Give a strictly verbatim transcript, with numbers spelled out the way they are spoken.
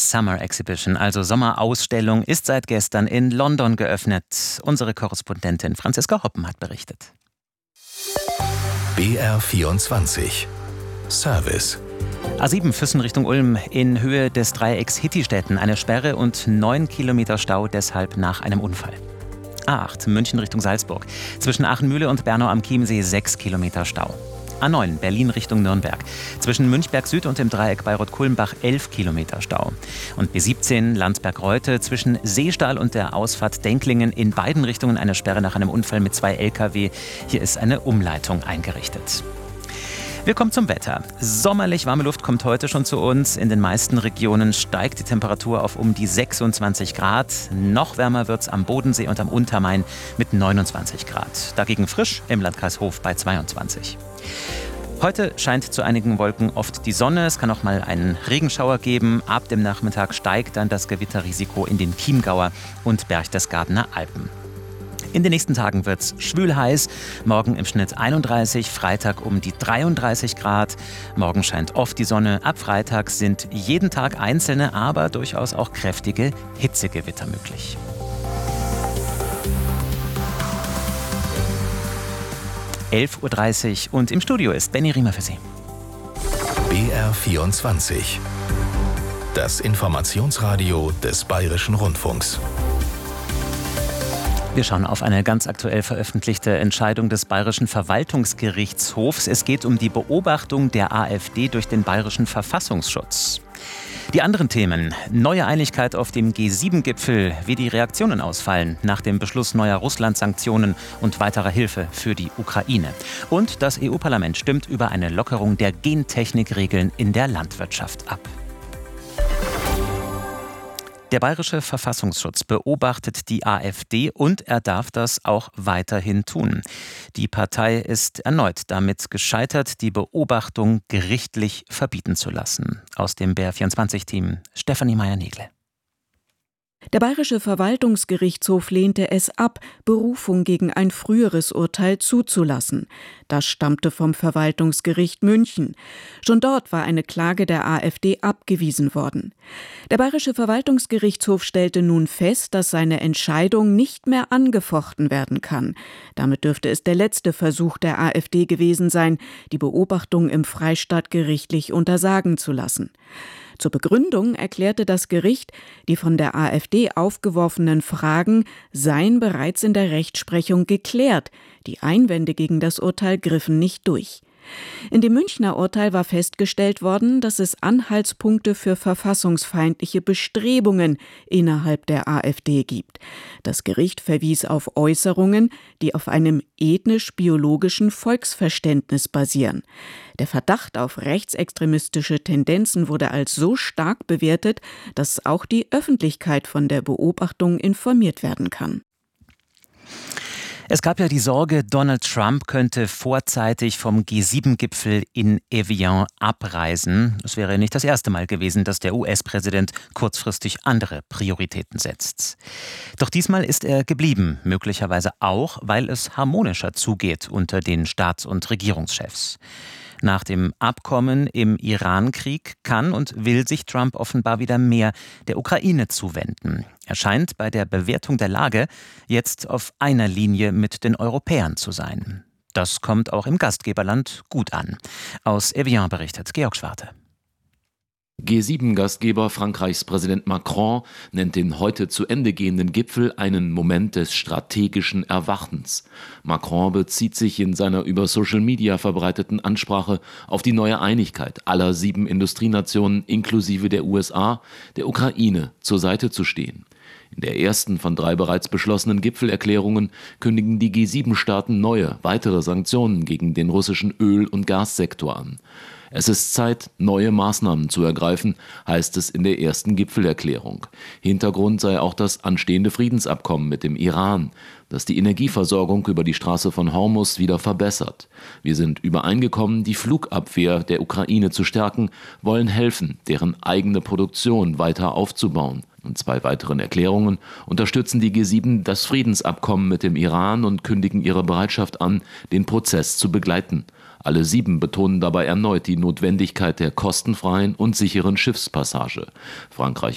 Summer Exhibition, also Sommerausstellung, ist seit gestern in London geöffnet. Unsere Korrespondentin Franziska Hoppen hat berichtet. B R vierundzwanzig Service. A sieben Füssen Richtung Ulm in Höhe des Dreiecks Hittistätten. Eine Sperre und neun Kilometer Stau deshalb nach einem Unfall. A acht München Richtung Salzburg. Zwischen Aachenmühle und Bernau am Chiemsee sechs Kilometer Stau. A neun Berlin Richtung Nürnberg. Zwischen Münchberg Süd und dem Dreieck Bayreuth-Kulmbach elf Kilometer Stau. Und B siebzehn Landsberg-Reutte zwischen Seestahl und der Ausfahrt Denklingen in beiden Richtungen eine Sperre nach einem Unfall mit zwei L K W. Hier ist eine Umleitung eingerichtet. Wir kommen zum Wetter. Sommerlich warme Luft kommt heute schon zu uns. In den meisten Regionen steigt die Temperatur auf um die sechsundzwanzig Grad. Noch wärmer wird es am Bodensee und am Untermain mit neunundzwanzig Grad. Dagegen frisch im Landkreis Hof bei zweiundzwanzig. Heute scheint zu einigen Wolken oft die Sonne. Es kann auch mal einen Regenschauer geben. Ab dem Nachmittag steigt dann das Gewitterrisiko in den Chiemgauer und Berchtesgadener Alpen. In den nächsten Tagen wird es schwül heiß. Morgen im Schnitt einunddreißig, Freitag um die dreiunddreißig Grad. Morgen scheint oft die Sonne. Ab Freitag sind jeden Tag einzelne, aber durchaus auch kräftige Hitzegewitter möglich. elf Uhr dreißig und im Studio ist Benny Riemer für Sie. B R vierundzwanzig. Das Informationsradio des Bayerischen Rundfunks. Wir schauen auf eine ganz aktuell veröffentlichte Entscheidung des Bayerischen Verwaltungsgerichtshofs. Es geht um die Beobachtung der AfD durch den Bayerischen Verfassungsschutz. Die anderen Themen: neue Einigkeit auf dem G sieben Gipfel, wie die Reaktionen ausfallen nach dem Beschluss neuer Russland-Sanktionen und weiterer Hilfe für die Ukraine. Und das E U-Parlament stimmt über eine Lockerung der Gentechnikregeln in der Landwirtschaft ab. Der Bayerische Verfassungsschutz beobachtet die AfD und er darf das auch weiterhin tun. Die Partei ist erneut damit gescheitert, die Beobachtung gerichtlich verbieten zu lassen. Aus dem B R vierundzwanzig-Team Stefanie Meyer-Negle. Der Bayerische Verwaltungsgerichtshof lehnte es ab, Berufung gegen ein früheres Urteil zuzulassen. Das stammte vom Verwaltungsgericht München. Schon dort war eine Klage der AfD abgewiesen worden. Der Bayerische Verwaltungsgerichtshof stellte nun fest, dass seine Entscheidung nicht mehr angefochten werden kann. Damit dürfte es der letzte Versuch der AfD gewesen sein, die Beobachtung im Freistaat gerichtlich untersagen zu lassen. Zur Begründung erklärte das Gericht, die von der AfD aufgeworfenen Fragen seien bereits in der Rechtsprechung geklärt. Die Einwände gegen das Urteil griffen nicht durch. In dem Münchner Urteil war festgestellt worden, dass es Anhaltspunkte für verfassungsfeindliche Bestrebungen innerhalb der AfD gibt. Das Gericht verwies auf Äußerungen, die auf einem ethnisch-biologischen Volksverständnis basieren. Der Verdacht auf rechtsextremistische Tendenzen wurde als so stark bewertet, dass auch die Öffentlichkeit von der Beobachtung informiert werden kann. Es gab ja die Sorge, Donald Trump könnte vorzeitig vom G sieben Gipfel in Evian abreisen. Es wäre nicht das erste Mal gewesen, dass der U S-Präsident kurzfristig andere Prioritäten setzt. Doch diesmal ist er geblieben, möglicherweise auch, weil es harmonischer zugeht unter den Staats- und Regierungschefs. Nach dem Abkommen im Iran-Krieg kann und will sich Trump offenbar wieder mehr der Ukraine zuwenden. Er scheint bei der Bewertung der Lage jetzt auf einer Linie mit den Europäern zu sein. Das kommt auch im Gastgeberland gut an. Aus Evian berichtet Georg Schwarte. G sieben Gastgeber Frankreichs Präsident Macron nennt den heute zu Ende gehenden Gipfel einen Moment des strategischen Erwachens. Macron bezieht sich in seiner über Social Media verbreiteten Ansprache auf die neue Einigkeit aller sieben Industrienationen inklusive der U S A, der Ukraine zur Seite zu stehen. In der ersten von drei bereits beschlossenen Gipfelerklärungen kündigen die G sieben Staaten neue, weitere Sanktionen gegen den russischen Öl- und Gassektor an. Es ist Zeit, neue Maßnahmen zu ergreifen, heißt es in der ersten Gipfelerklärung. Hintergrund sei auch das anstehende Friedensabkommen mit dem Iran, das die Energieversorgung über die Straße von Hormuz wieder verbessert. Wir sind übereingekommen, die Flugabwehr der Ukraine zu stärken, wollen helfen, deren eigene Produktion weiter aufzubauen. In zwei weiteren Erklärungen unterstützen die G sieben das Friedensabkommen mit dem Iran und kündigen ihre Bereitschaft an, den Prozess zu begleiten. Alle sieben betonen dabei erneut die Notwendigkeit der kostenfreien und sicheren Schiffspassage. Frankreich